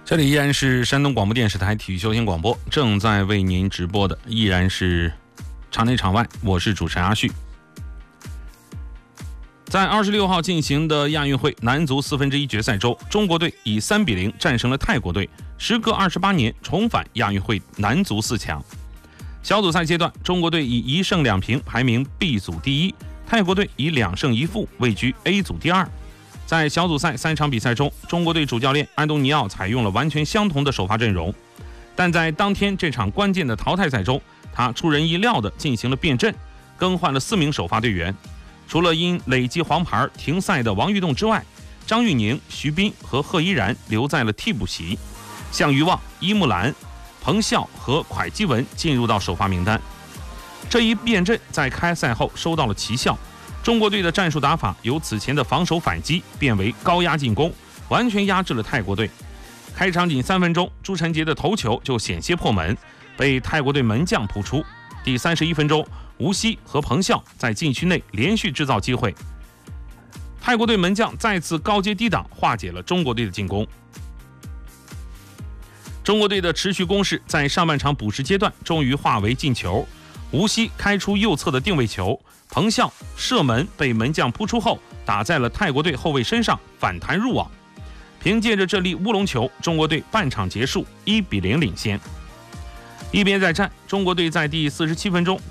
这里依然是山东广播电视台体育休闲广播，正在为您直播的依然是场内场外，我是主持人阿旭。在26号进行的亚运会男足1/4决赛周，中国队以3-0战胜了泰国队，时隔28年重返亚运会男足4强。小组赛阶段，中国队以1胜2平排名 B 组第一，泰国队以2胜1负位居 A 组第二。在小组赛3场比赛中，中国队主教练安东尼奥采用了完全相同的首发阵容，但在当天这场关键的淘汰赛中，他出人意料地进行了变阵，更换了4名首发队员。除了因累积黄牌停赛的王玉栋之外，张玉宁、徐斌和贺依然留在了替补席，向于旺、伊木兰、彭笑和蒯基文进入到首发名单。这一变阵在开赛后收到了奇效，中国队的战术打法由此前的防守反击变为高压进攻，完全压制了泰国队。开场仅3分钟，朱晨杰的头球就险些破门，被泰国队门将扑出。第31分钟，吴曦和彭笑在禁区内连续制造机会，泰国队门将再次高阶低挡化解了中国队的进攻。中国队的持续攻势在上半场补时阶段终于化为进球，吴曦开出右侧的定位球，彭笑射门被门将扑出后打在了泰国队后卫身上，反弹入网。凭借着这粒乌龙球，中国队半场结束1-0领先。一边再战，中国队在第47分钟